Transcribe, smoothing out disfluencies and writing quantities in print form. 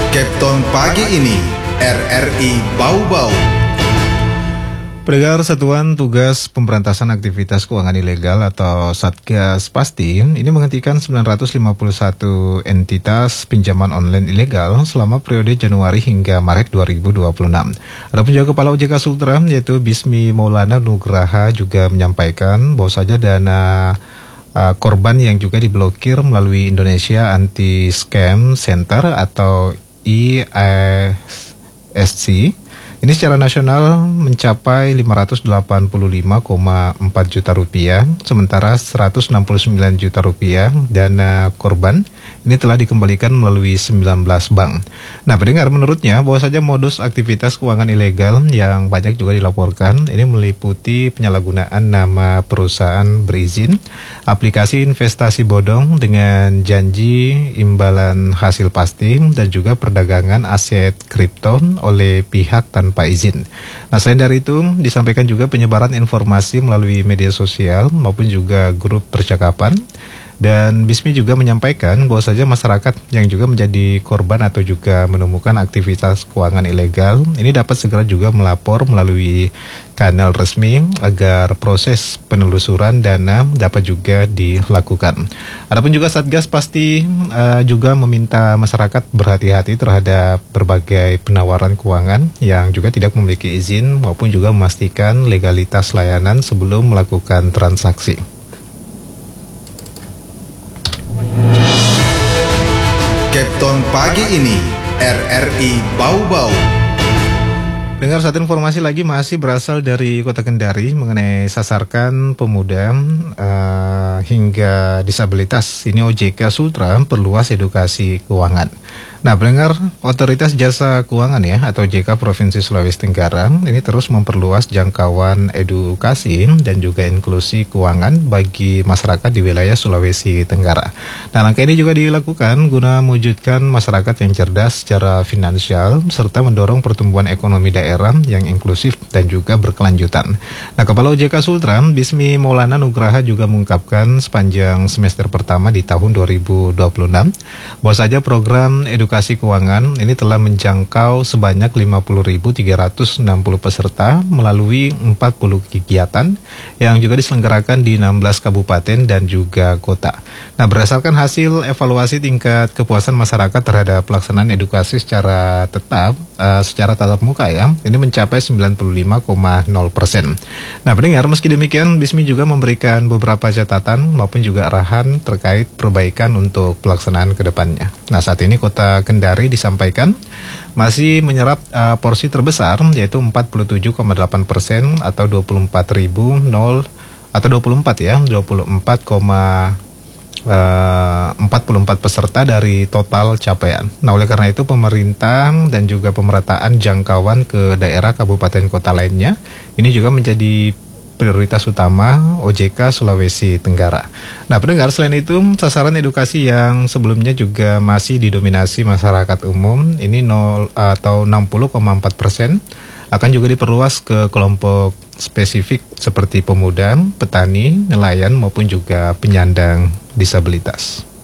Kapten pagi ini, RRI Bau-Bau. Pendengar Satuan Tugas Pemberantasan Aktivitas Keuangan Ilegal atau Satgas Pasti ini menghentikan 951 entitas pinjaman online ilegal selama periode Januari hingga Maret 2026. Adapun juga Kepala OJK Sultra yaitu Bismi Maulana Nugraha juga menyampaikan bahwa saja dana korban yang juga diblokir melalui Indonesia Anti-Scam Center atau IASC ini secara nasional mencapai 585,4 juta rupiah, sementara 169 juta rupiah dana korban ini telah dikembalikan melalui 19 bank. Nah, pendengar, menurutnya bahwa saja modus aktivitas keuangan ilegal yang banyak juga dilaporkan ini meliputi penyalahgunaan nama perusahaan berizin, aplikasi investasi bodong dengan janji imbalan hasil pasti, dan juga perdagangan aset kripto oleh pihak tanpa izin. Nah, selain dari itu, disampaikan juga penyebaran informasi melalui media sosial maupun juga grup percakapan. Dan Bismi juga menyampaikan bahwa saja masyarakat yang juga menjadi korban atau juga menemukan aktivitas keuangan ilegal ini dapat segera juga melapor melalui kanal resmi agar proses penelusuran dana dapat juga dilakukan. Adapun juga Satgas Pasti juga meminta masyarakat berhati-hati terhadap berbagai penawaran keuangan yang juga tidak memiliki izin maupun juga memastikan legalitas layanan sebelum melakukan transaksi. Kapten pagi ini, RRI Bau-Bau. Dengar satu informasi lagi masih berasal dari Kota Kendari mengenai sasarkan pemuda hingga disabilitas. Ini OJK Sultra perluas edukasi keuangan. Nah, pendengar, Otoritas Jasa Keuangan ya atau OJK Provinsi Sulawesi Tenggara ini terus memperluas jangkauan edukasi dan juga inklusi keuangan bagi masyarakat di wilayah Sulawesi Tenggara. Nah, langkah ini juga dilakukan guna mewujudkan masyarakat yang cerdas secara finansial serta mendorong pertumbuhan ekonomi daerah yang inklusif dan juga berkelanjutan. Nah, Kepala OJK Sultra Bismi Maulana Nugraha juga mengungkapkan sepanjang semester pertama di tahun 2026 bahwa saja program edukasi keuangan ini telah menjangkau sebanyak 50.360 peserta melalui 40 kegiatan yang juga diselenggarakan di 16 kabupaten dan juga kota. Nah, berdasarkan hasil evaluasi tingkat kepuasan masyarakat terhadap pelaksanaan edukasi secara tatap muka ya, ini mencapai 95,0%. Nah, pendengar, meski demikian Bismi juga memberikan beberapa catatan maupun juga arahan terkait perbaikan untuk pelaksanaan ke depannya. Nah, saat ini Kota Kendari disampaikan masih menyerap porsi terbesar yaitu 47,8% atau 24 peserta dari total capaian. Nah, oleh karena itu pemerintah dan juga pemerataan jangkauan ke daerah kabupaten kota lainnya ini juga menjadi prioritas utama OJK Sulawesi Tenggara. Nah, pendengar, selain itu sasaran edukasi yang sebelumnya juga masih didominasi masyarakat umum ini 60,4% akan juga diperluas ke kelompok spesifik seperti pemuda, petani, nelayan maupun juga penyandang disabilitas.